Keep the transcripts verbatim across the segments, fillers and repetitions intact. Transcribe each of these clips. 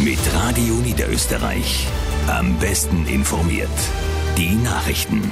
Mit Radio Niederösterreich. Am besten informiert. Die Nachrichten.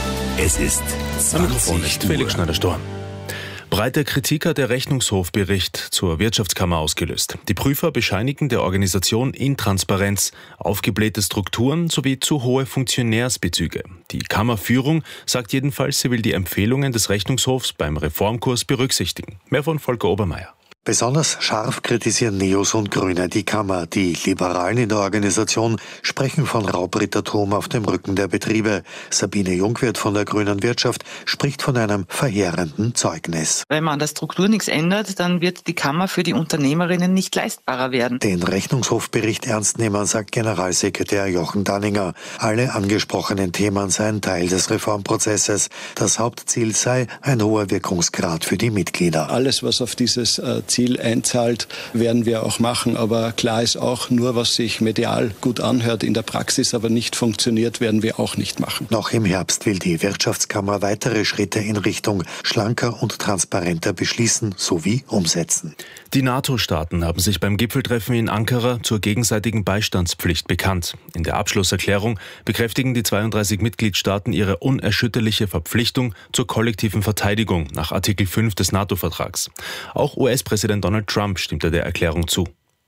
Es ist zwanzig Uhr. Felix Schneider-Storm. Breite Kritik hat der Rechnungshofbericht zur Wirtschaftskammer ausgelöst. Die Prüfer bescheinigen der Organisation Intransparenz, aufgeblähte Strukturen sowie zu hohe Funktionärsbezüge. Die Kammerführung sagt jedenfalls, sie will die Empfehlungen des Rechnungshofs beim Reformkurs berücksichtigen. Mehr von Volker Obermeier. Besonders scharf kritisieren Neos und Grüne die Kammer. Die Liberalen in der Organisation sprechen von Raubrittertum auf dem Rücken der Betriebe. Sabine Jungwirth von der Grünen Wirtschaft spricht von einem verheerenden Zeugnis. Wenn man an der Struktur nichts ändert, dann wird die Kammer für die Unternehmerinnen nicht leistbarer werden. Den Rechnungshofbericht ernst nehmen, sagt Generalsekretär Jochen Danninger. Alle angesprochenen Themen seien Teil des Reformprozesses. Das Hauptziel sei ein hoher Wirkungsgrad für die Mitglieder. Alles, was auf dieses äh, Ziel einzahlt, werden wir auch machen. Aber klar ist auch, nur was sich medial gut anhört, in der Praxis aber nicht funktioniert, werden wir auch nicht machen. Noch im Herbst will die Wirtschaftskammer weitere Schritte in Richtung schlanker und transparenter beschließen sowie umsetzen. Die NATO-Staaten haben sich beim Gipfeltreffen in Ankara zur gegenseitigen Beistandspflicht bekannt. In der Abschlusserklärung bekräftigen die zweiunddreißig Mitgliedstaaten ihre unerschütterliche Verpflichtung zur kollektiven Verteidigung nach Artikel fünf des NATO-Vertrags. Auch U S-Präsident Donald Trump stimmte der Erklärung zu.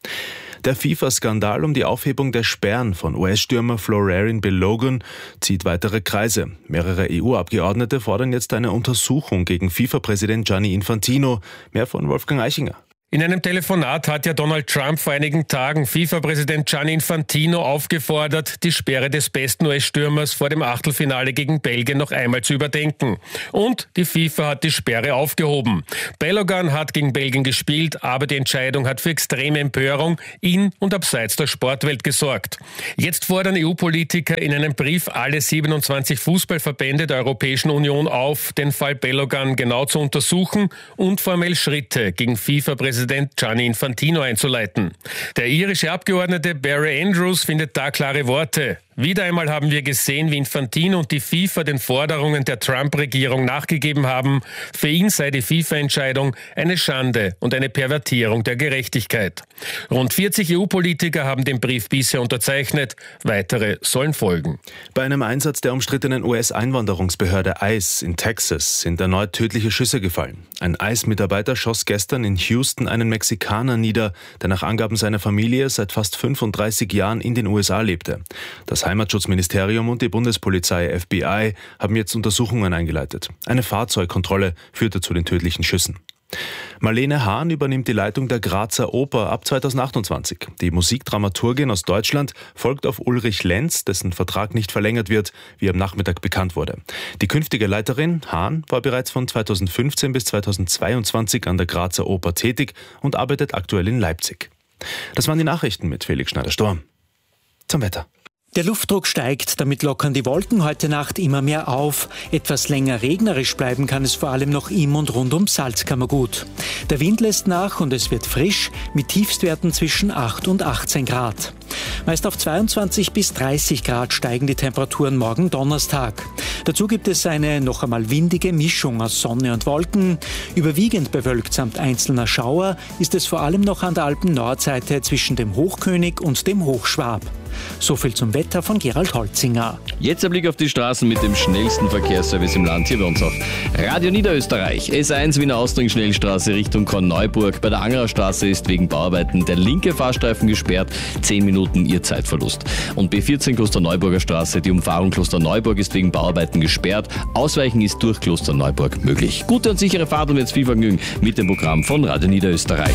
Der FIFA-Skandal um die Aufhebung der Sperren von U S-Stürmer Florian Balogun zieht weitere Kreise. Mehrere E U-Abgeordnete fordern jetzt eine Untersuchung gegen FIFA-Präsident Gianni Infantino. Mehr von Wolfgang Eichinger. In einem Telefonat hat ja Donald Trump vor einigen Tagen FIFA-Präsident Gianni Infantino aufgefordert, die Sperre des besten U S-Stürmers vor dem Achtelfinale gegen Belgien noch einmal zu überdenken. Und die FIFA hat die Sperre aufgehoben. Balogun hat gegen Belgien gespielt, aber die Entscheidung hat für extreme Empörung in und abseits der Sportwelt gesorgt. Jetzt fordern E U-Politiker in einem Brief alle siebenundzwanzig Fußballverbände der Europäischen Union auf, den Fall Balogun genau zu untersuchen und formell Schritte gegen FIFA-Präsident Präsident Gianni Infantino einzuleiten. Der irische Abgeordnete Barry Andrews findet da klare Worte. Wieder einmal haben wir gesehen, wie Infantino und die FIFA den Forderungen der Trump-Regierung nachgegeben haben. Für ihn sei die FIFA-Entscheidung eine Schande und eine Pervertierung der Gerechtigkeit. Rund vierzig E U-Politiker haben den Brief bisher unterzeichnet. Weitere sollen folgen. Bei einem Einsatz der umstrittenen U S-Einwanderungsbehörde ICE in Texas sind erneut tödliche Schüsse gefallen. Ein ICE-Mitarbeiter schoss gestern in Houston einen Mexikaner nieder, der nach Angaben seiner Familie seit fast fünfunddreißig Jahren in den U S A lebte. Das Heimatschutzministerium und die Bundespolizei F B I haben jetzt Untersuchungen eingeleitet. Eine Fahrzeugkontrolle führte zu den tödlichen Schüssen. Marlene Hahn übernimmt die Leitung der Grazer Oper ab zweitausendachtundzwanzig. Die Musikdramaturgin aus Deutschland folgt auf Ulrich Lenz, dessen Vertrag nicht verlängert wird, wie am Nachmittag bekannt wurde. Die künftige Leiterin, Hahn, war bereits von zweitausendfünfzehn bis zweitausendzweiundzwanzig an der Grazer Oper tätig und arbeitet aktuell in Leipzig. Das waren die Nachrichten mit Felix Schneider-Storm. Zum Wetter. Der Luftdruck steigt, damit lockern die Wolken heute Nacht immer mehr auf. Etwas länger regnerisch bleiben kann es vor allem noch im und rund um Salzkammergut. Der Wind lässt nach und es wird frisch mit Tiefstwerten zwischen acht und achtzehn Grad. Meist auf zweiundzwanzig bis dreißig Grad steigen die Temperaturen morgen Donnerstag. Dazu gibt es eine noch einmal windige Mischung aus Sonne und Wolken. Überwiegend bewölkt samt einzelner Schauer ist es vor allem noch an der Alpen-Nordseite zwischen dem Hochkönig und dem Hochschwab. So viel zum Wetter von Gerald Holzinger. Jetzt ein Blick auf die Straßen mit dem schnellsten Verkehrsservice im Land hier bei uns auf Radio Niederösterreich. S eins Wiener Austring-Schnellstraße Richtung Korneuburg. Bei der Angerer Straße ist wegen Bauarbeiten der linke Fahrstreifen gesperrt. zehn Minuten ihr Zeitverlust. Und B vierzehn Klosterneuburger Straße. Die Umfahrung Klosterneuburg ist wegen Bauarbeiten gesperrt. Ausweichen ist durch Klosterneuburg möglich. Gute und sichere Fahrt und jetzt viel Vergnügen mit dem Programm von Radio Niederösterreich.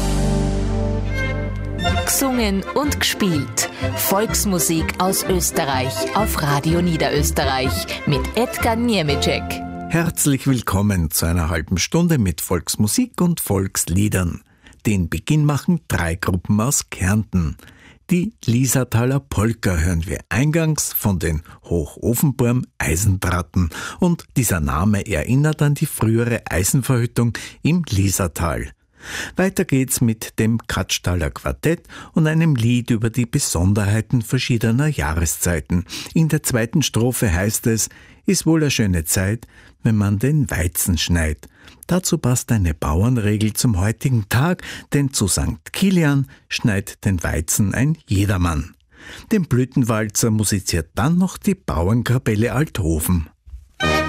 Gesungen und gespielt. Volksmusik aus Österreich auf Radio Niederösterreich mit Edgar Niemicek. Herzlich willkommen zu einer halben Stunde mit Volksmusik und Volksliedern. Den Beginn machen drei Gruppen aus Kärnten. Die Liesertaler Polka hören wir eingangs von den Hochofenburm Eisendratten und dieser Name erinnert an die frühere Eisenverhüttung im Liesertal. Weiter geht's mit dem Kratschtaler Quartett und einem Lied über die Besonderheiten verschiedener Jahreszeiten. In der zweiten Strophe heißt es: Ist wohl eine schöne Zeit, wenn man den Weizen schneit. Dazu passt eine Bauernregel zum heutigen Tag, denn zu Sankt Kilian schneit den Weizen ein jedermann. Den Blütenwalzer musiziert dann noch die Bauernkapelle Althofen.